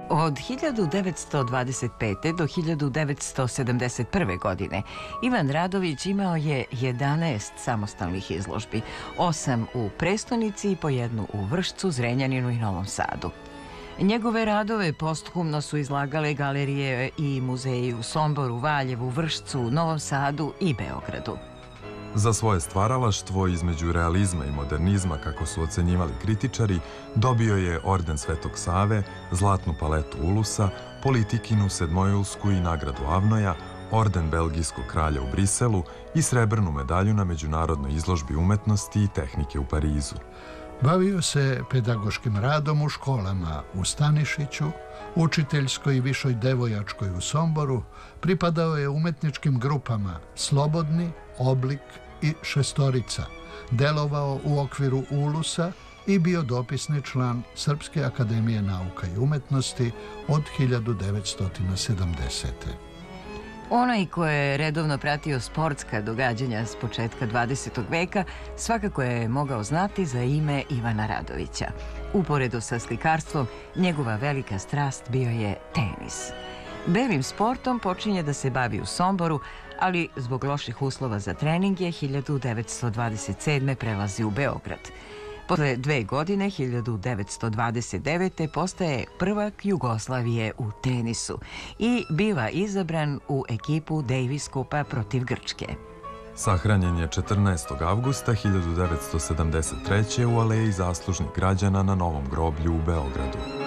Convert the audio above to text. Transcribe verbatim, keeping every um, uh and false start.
Od hiljadu devetsto dvadeset pete. do hiljadu devetsto sedamdeset prve. godine Ivan Radović imao je jedanaest samostalnih izložbi, osam u prestonici i po jednu u Vršcu, Zrenjaninu i Novom Sadu. Njegove radove posthumno su izlagale galerije i muzeji u Somboru, Valjevu, Vršcu, Novom Sadu i Beogradu. Za svoje stvaralaštvo između realizma i modernizma, kako su ocenjivali kritičari, dobio je orden Svetog Save, zlatnu paletu Ulusa, Politikinu sedmojulsku i nagradu Avnoja, orden Belgijskog kralja u Briselu i srebrnu medalju na međunarodnoj izložbi umetnosti i tehnike u Parizu. Bavio se pedagoškim radom u školama u Stanišiću, učiteljskoj i višoj devojačkoj u Somboru, pripadao je umetničkim grupama Slobodni, Oblik i Šestorica, delovao u okviru Ulusa i bio dopisni član Srpske akademije nauka i umetnosti od hiljadu devetsto sedamdesete. Onaj ko je redovno pratio sportska događanja s početka dvadesetog veka svakako je mogao znati za ime Ivana Radovića. Uporedo sa slikarstvom, njegova velika strast bio je tenis. Belim sportom počinje da se bavi u Somboru, ali zbog loših uslova za treninge hiljadu devetsto dvadeset sedme. prelazi u Beograd. Posle dve godine, hiljadu devetsto dvadeset devete. postaje prvak Jugoslavije u tenisu i biva izabran u ekipu Davis Kupa protiv Grčke. Sahranjen je četrnaestog avgusta hiljadu devetsto sedamdeset treće. u Aleji zaslužnih građana na Novom groblju u Beogradu.